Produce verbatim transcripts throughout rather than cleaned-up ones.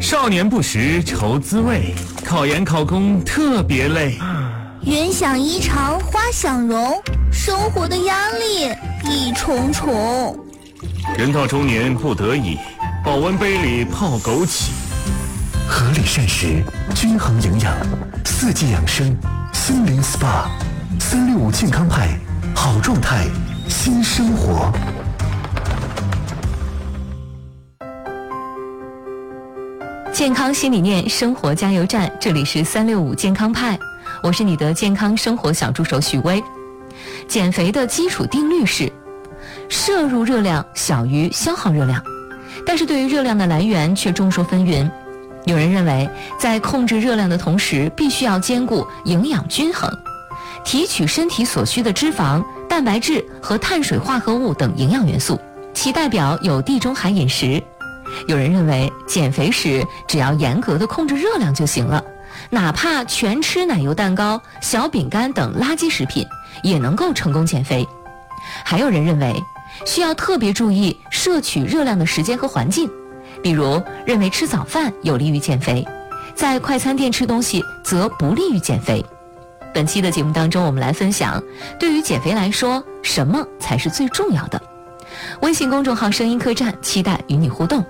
少年不识愁滋味，考研考公特别累。 人想衣裳花想容，生活的压力一重重。 人到中年不得已，保温杯里泡枸杞。 合理膳食，均衡营养，四季养生，心灵 S P A， 三六五健康派，好状态，新生活。 健康新理念，生活加油站，这里是三六五健康派，我是你的健康生活小助手许巍。减肥的基础定律是摄入热量小于消耗热量，但是对于热量的来源却众说纷纭。有人认为在控制热量的同时，必须要兼顾营养均衡，提取身体所需的脂肪、蛋白质和碳水化合物等营养元素，其代表有地中海饮食。有人认为减肥时只要严格的控制热量就行了，哪怕全吃奶油蛋糕、小饼干等垃圾食品也能够成功减肥。还有人认为需要特别注意摄取热量的时间和环境，比如认为吃早饭有利于减肥，在快餐店吃东西则不利于减肥。本期的节目当中，我们来分享对于减肥来说什么才是最重要的。微信公众号声音客栈期待与你互动。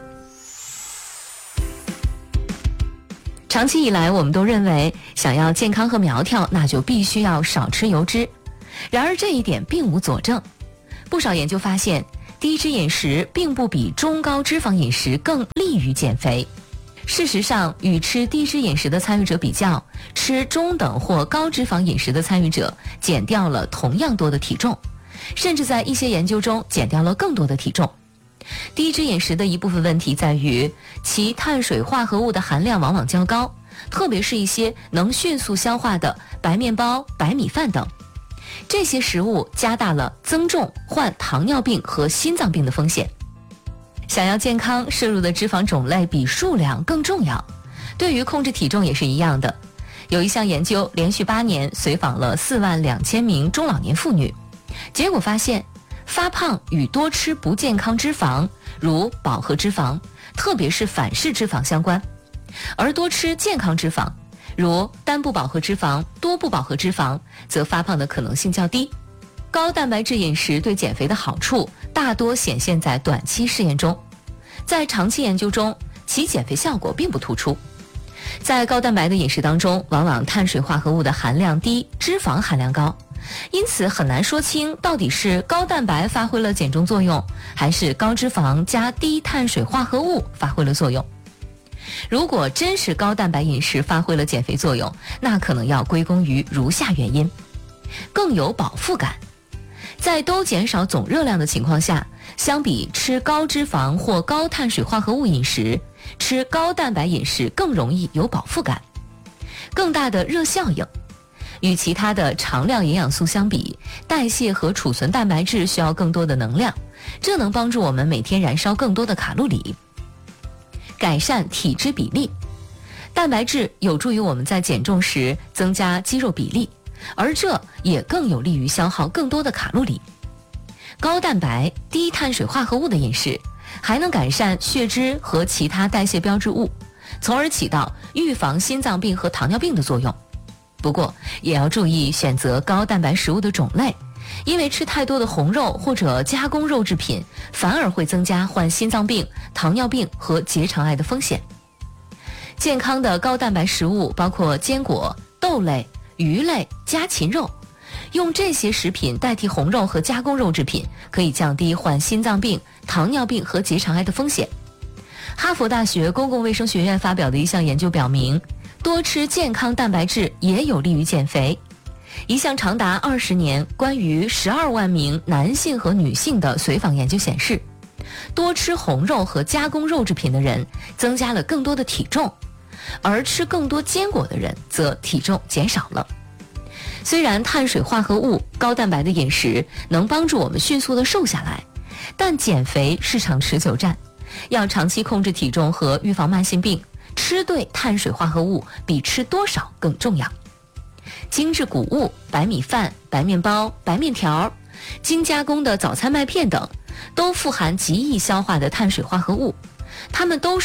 长期以来，我们都认为想要健康和苗条，那就必须要少吃油脂。然而这一点并无佐证。不少研究发现，低脂饮食并不比中高脂肪饮食更利于减肥。事实上，与吃低脂饮食的参与者比较，吃中等或高脂肪饮食的参与者减掉了同样多的体重，甚至在一些研究中减掉了更多的体重。低脂饮食的一部分问题在于其碳水化合物的含量往往较高，特别是一些能迅速消化的白面包、白米饭等。这些食物加大了增重、患糖尿病和心脏病的风险。想要健康，摄入的脂肪种类比数量更重要。对于控制体重也是一样的。有一项研究连续八年随访了四万两千名中老年妇女，结果发现发胖与多吃不健康脂肪，如饱和脂肪，特别是反式脂肪相关，而多吃健康脂肪，如单不饱和脂肪、多不饱和脂肪，则发胖的可能性较低。高蛋白质饮食对减肥的好处大多显现在短期试验中，在长期研究中，其减肥效果并不突出。在高蛋白的饮食当中，往往碳水化合物的含量低，脂肪含量高，因此很难说清到底是高蛋白发挥了减重作用，还是高脂肪加低碳水化合物发挥了作用。如果真是高蛋白饮食发挥了减肥作用，那可能要归功于如下原因：更有饱腹感。在都减少总热量的情况下，相比吃高脂肪或高碳水化合物饮食，吃高蛋白饮食更容易有饱腹感。更大的热效应。与其他的常量营养素相比，代谢和储存蛋白质需要更多的能量，这能帮助我们每天燃烧更多的卡路里。改善体脂比例。蛋白质有助于我们在减重时增加肌肉比例，而这也更有利于消耗更多的卡路里。高蛋白、低碳水化合物的饮食还能改善血脂和其他代谢标志物，从而起到预防心脏病和糖尿病的作用。不过也要注意选择高蛋白食物的种类，因为吃太多的红肉或者加工肉制品，反而会增加患心脏病、糖尿病和结肠癌的风险。健康的高蛋白食物包括坚果、豆类、鱼类、家禽肉，用这些食品代替红肉和加工肉制品，可以降低患心脏病、糖尿病和结肠癌的风险。哈佛大学公共卫生学院发表的一项研究表明，多吃健康蛋白质也有利于减肥。一项长达二十年关于十二万名男性和女性的随访研究显示，多吃红肉和加工肉制品的人增加了更多的体重，而吃更多坚果的人则体重减少了。虽然碳水化合物、高蛋白的饮食能帮助我们迅速地瘦下来，但减肥是场持久战，要长期控制体重和预防慢性病，吃对碳水化合物比吃多少更重要。精致谷物、白米饭、白面包、白面条、精加工的早餐麦片等，都富含极易消化的碳水化合物，它们都是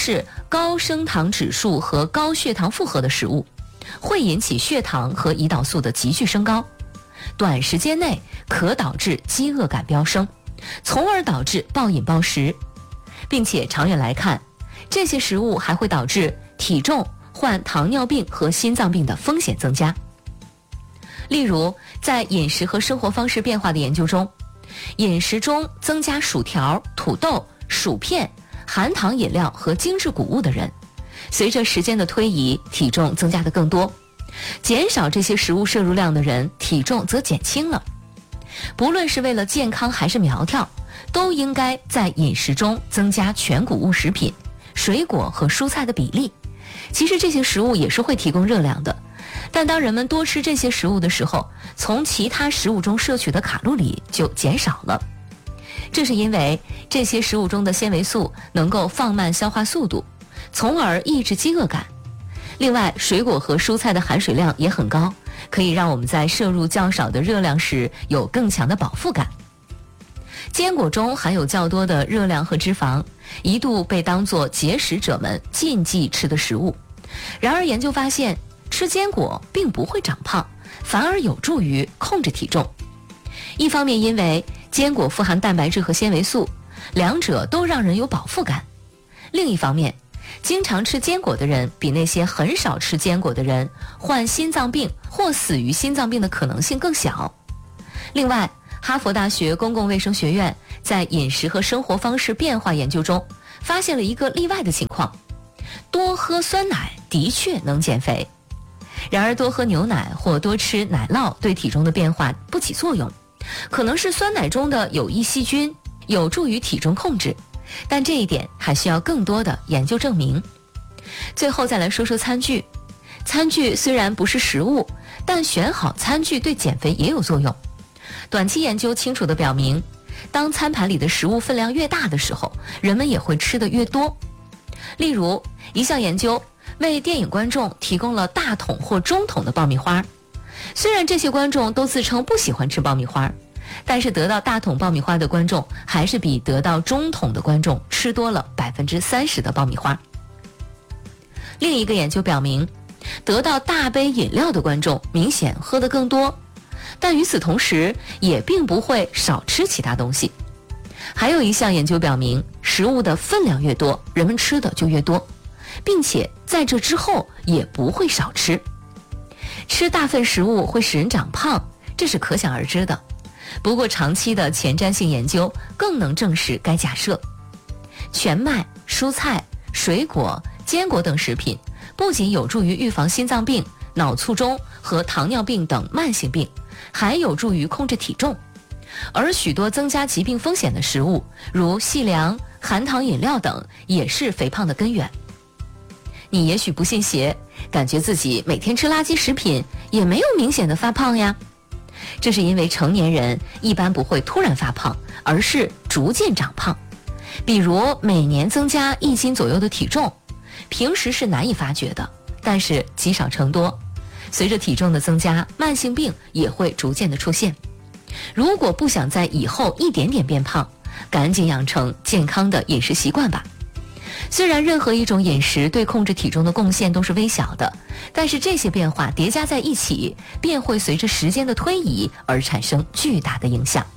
高升糖指数和高血糖负荷的食物，会引起血糖和胰岛素的急剧升高，短时间内可导致饥饿感飙升，从而导致暴饮暴食，并且长远来看，这些食物还会导致体重、患糖尿病和心脏病的风险增加。例如，在饮食和生活方式变化的研究中，饮食中增加薯条、土豆、薯片、含糖饮料和精致谷物的人，随着时间的推移，体重增加的更多；减少这些食物摄入量的人，体重则减轻了。不论是为了健康还是苗条，都应该在饮食中增加全谷物食品、水果和蔬菜的比例。其实这些食物也是会提供热量的，但当人们多吃这些食物的时候，从其他食物中摄取的卡路里就减少了。这是因为这些食物中的纤维素能够放慢消化速度，从而抑制饥饿感。另外，水果和蔬菜的含水量也很高，可以让我们在摄入较少的热量时有更强的饱腹感。坚果中含有较多的热量和脂肪，一度被当作节食者们禁忌吃的食物。然而研究发现，吃坚果并不会长胖，反而有助于控制体重。一方面因为坚果富含蛋白质和纤维素，两者都让人有饱腹感；另一方面，经常吃坚果的人比那些很少吃坚果的人患心脏病或死于心脏病的可能性更小。另外，哈佛大学公共卫生学院在饮食和生活方式变化研究中发现了一个例外的情况：多喝酸奶的确能减肥。然而，多喝牛奶或多吃奶酪对体重的变化不起作用，可能是酸奶中的有益细菌有助于体重控制，但这一点还需要更多的研究证明。最后再来说说餐具。餐具虽然不是食物，但选好餐具对减肥也有作用。短期研究清楚地表明，当餐盘里的食物分量越大的时候，人们也会吃得越多。例如，一项研究为电影观众提供了大桶或中桶的爆米花。虽然这些观众都自称不喜欢吃爆米花，但是得到大桶爆米花的观众还是比得到中桶的观众吃多了 百分之三十 的爆米花。另一个研究表明，得到大杯饮料的观众明显喝得更多，但与此同时也并不会少吃其他东西。还有一项研究表明，食物的分量越多，人们吃的就越多，并且在这之后也不会少吃。吃大份食物会使人长胖，这是可想而知的。不过长期的前瞻性研究更能证实该假设。全麦、蔬菜、水果、坚果等食品不仅有助于预防心脏病、脑卒中和糖尿病等慢性病，还有助于控制体重。而许多增加疾病风险的食物，如细粮、含糖饮料等，也是肥胖的根源。你也许不信邪，感觉自己每天吃垃圾食品也没有明显的发胖呀。这是因为成年人一般不会突然发胖，而是逐渐长胖。比如每年增加一斤左右的体重，平时是难以发觉的，但是积少成多，随着体重的增加，慢性病也会逐渐的出现。如果不想在以后一点点变胖，赶紧养成健康的饮食习惯吧。虽然任何一种饮食对控制体重的贡献都是微小的，但是这些变化叠加在一起，便会随着时间的推移而产生巨大的影响。